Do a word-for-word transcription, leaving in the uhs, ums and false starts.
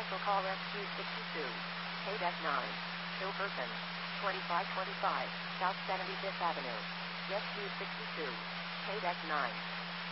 Also call S Q sixty-two, K D E C nine, Hilverton, twenty-five twenty-five, South seventy-fifth Avenue. S Q sixty-two, K D E C nine.